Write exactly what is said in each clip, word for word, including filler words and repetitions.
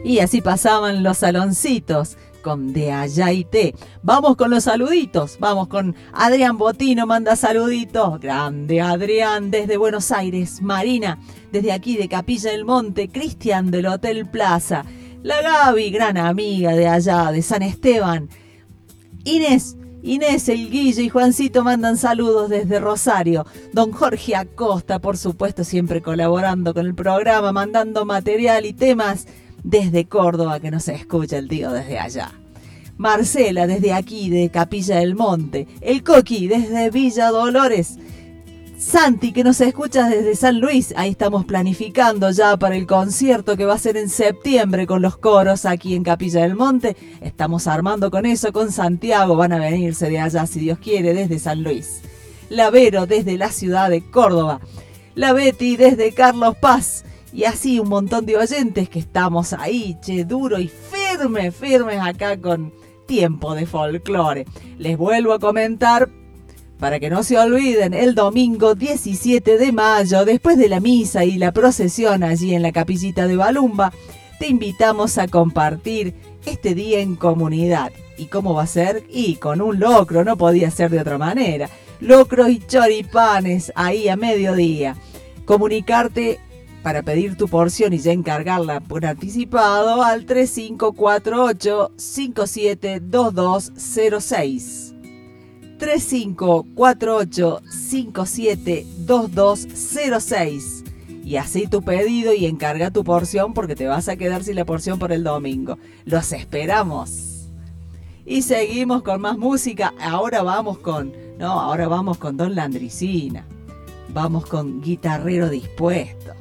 Y así pasaban los saloncitos con De Allá y Té. Vamos con los saluditos, vamos con Adrián Botino, manda saluditos. Grande Adrián desde Buenos Aires. Marina desde aquí de Capilla del Monte. Cristian del Hotel Plaza. La Gaby, gran amiga de allá, de San Esteban. Inés, Inés, el Guille y Juancito mandan saludos desde Rosario. Don Jorge Acosta, por supuesto, siempre colaborando con el programa, mandando material y temas desde Córdoba, que nos escucha el tío desde allá. Marcela, desde aquí, de Capilla del Monte. El Coqui, desde Villa Dolores. Santi, que nos escucha desde San Luis. Ahí estamos planificando ya para el concierto que va a ser en septiembre con los coros aquí en Capilla del Monte. Estamos armando con eso, con Santiago. Van a venirse de allá, si Dios quiere, desde San Luis. La Vero, desde la ciudad de Córdoba. La Betty, desde Carlos Paz. Y así un montón de oyentes que estamos ahí, che, duro y firme, firmes acá con Tiempo de Folclore. Les vuelvo a comentar, para que no se olviden, el domingo diecisiete de mayo, después de la misa y la procesión allí en la capillita de Balumba, te invitamos a compartir este día en comunidad. ¿Y cómo va a ser? Y con un locro, no podía ser de otra manera. Locros y choripanes ahí a mediodía. Comunicarte para pedir tu porción y ya encargarla por anticipado al tres cinco cuatro ocho, cinco siete dos dos cero seis. tres cinco cuatro ocho, cinco siete dos dos cero seis. Y así tu pedido y encarga tu porción porque te vas a quedar sin la porción por el domingo. Los esperamos. Y seguimos con más música. Ahora vamos con... No, ahora vamos con Don Landricina. Vamos con Guitarrero Dispuesto.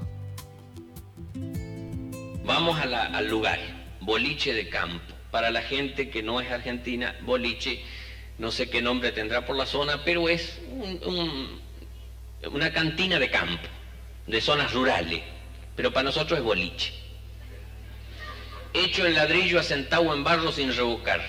Vamos a la, al lugar, boliche de campo. Para la gente que no es argentina, boliche, no sé qué nombre tendrá por la zona, pero es un, un, una cantina de campo, de zonas rurales, pero para nosotros es boliche. Hecho en ladrillo, asentado en barro sin revocar.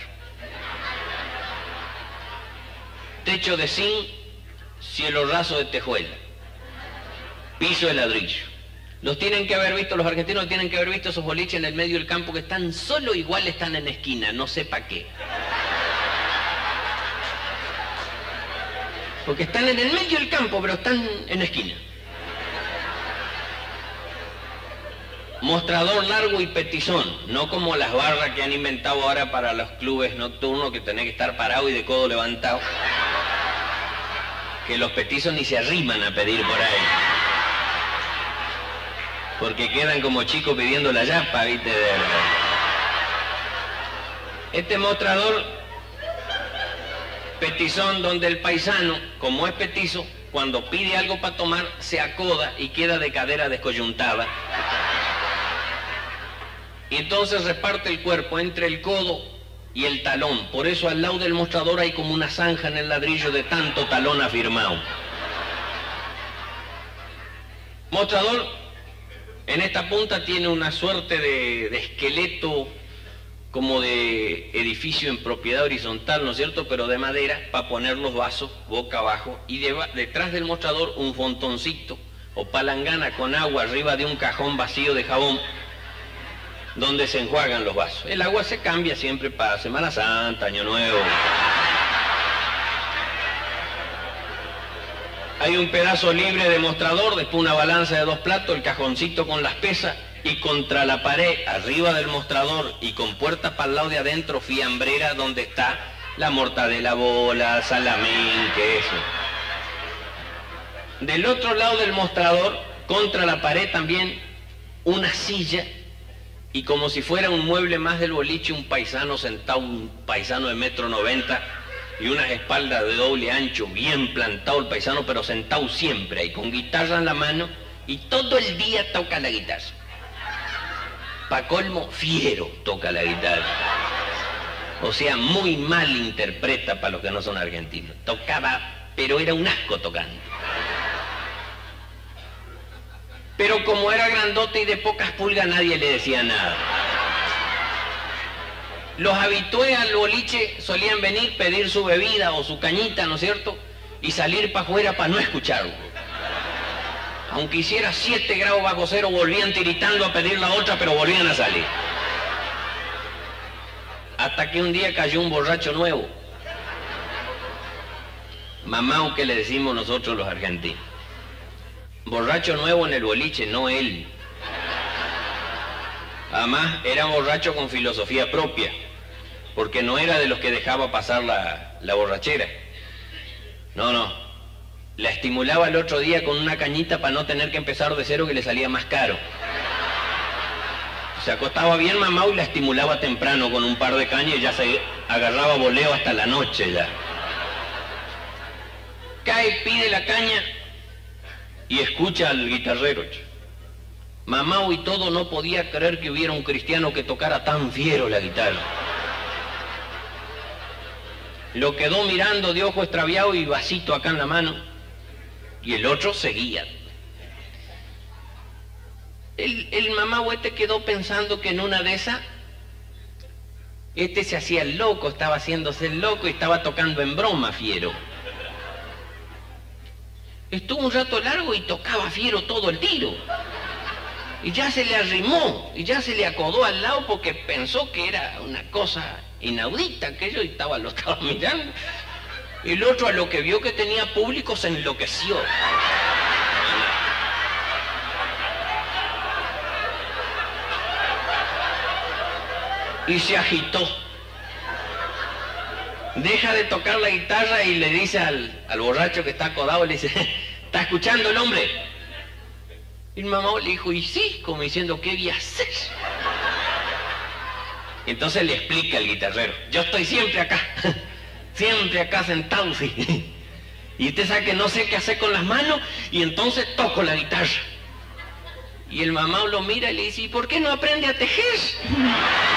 Techo de zinc, cielo raso de tejuela. Piso de ladrillo. Los tienen que haber visto, los argentinos tienen que haber visto esos boliches en el medio del campo que están solo igual, están en esquina, no sé para qué. Porque están en el medio del campo, pero están en esquina. Mostrador largo y petizón, no como las barras que han inventado ahora para los clubes nocturnos que tenés que estar parado y de codo levantado. Que los petizos ni se arriman a pedir por ahí. Porque quedan como chicos pidiendo la yapa, ¿viste? Este mostrador petizón donde el paisano, como es petizo, cuando pide algo para tomar, se acoda y queda de cadera descoyuntada. Y entonces reparte el cuerpo entre el codo y el talón. Por eso al lado del mostrador hay como una zanja en el ladrillo de tanto talón afirmado. Mostrador en esta punta tiene una suerte de, de esqueleto como de edificio en propiedad horizontal, ¿no es cierto? Pero de madera, para poner los vasos boca abajo. Y de, detrás del mostrador un fontoncito o palangana con agua arriba de un cajón vacío de jabón donde se enjuagan los vasos. El agua se cambia siempre para Semana Santa, Año Nuevo. Hay un pedazo libre de mostrador, después una balanza de dos platos, el cajoncito con las pesas y contra la pared, arriba del mostrador y con puerta para el lado de adentro, fiambrera donde está la mortadela bola, salamín, queso. Del otro lado del mostrador, contra la pared también, una silla y como si fuera un mueble más del boliche, un paisano sentado, un paisano de metro noventa, y unas espaldas de doble ancho, bien plantado el paisano, pero sentado siempre ahí, con guitarra en la mano, y todo el día toca la guitarra. Pa' colmo, fiero toca la guitarra. O sea, muy mal interpreta para los que no son argentinos. Tocaba, pero era un asco tocando. Pero como era grandote y de pocas pulgas, nadie le decía nada. Los habitués al boliche solían venir, pedir su bebida o su cañita, ¿no es cierto? Y salir para afuera para no escucharlo. Aunque hiciera siete grados bajo cero, volvían tiritando a pedir la otra, pero volvían a salir. Hasta que un día cayó un borracho nuevo. Mamau, que le decimos nosotros los argentinos. Borracho nuevo en el boliche, no él. Además, era borracho con filosofía propia, porque no era de los que dejaba pasar la, la borrachera. No, no. La estimulaba el otro día con una cañita para no tener que empezar de cero, que le salía más caro. Se acostaba bien mamá y la estimulaba temprano con un par de cañas y ya se agarraba voleo hasta la noche ya. Cae, pide la caña y escucha al guitarrero. Mamá y todo no podía creer que hubiera un cristiano que tocara tan fiero la guitarra. Lo quedó mirando de ojo extraviado y vasito acá en la mano, y el otro seguía. El, el mamá este quedó pensando que en una de esas, este se hacía el loco, estaba haciéndose el loco y estaba tocando en broma fiero. Estuvo un rato largo y tocaba fiero todo el tiro. Y ya se le arrimó, y ya se le acodó al lado porque pensó que era una cosa inaudita aquello y estaba, lo estaba mirando. Y el otro, a lo que vio que tenía público, se enloqueció. Y se agitó. Deja de tocar la guitarra y le dice al, al borracho que está acodado, le dice, ¿está escuchando el hombre? Y el mamá le dijo, y sí, como diciendo, ¿qué voy a hacer? Entonces le explica al guitarrero, yo estoy siempre acá, siempre acá sentado, sí. Y usted sabe que no sé qué hacer con las manos, y entonces toco la guitarra. Y el mamá lo mira y le dice, ¿y por qué no aprende a tejer?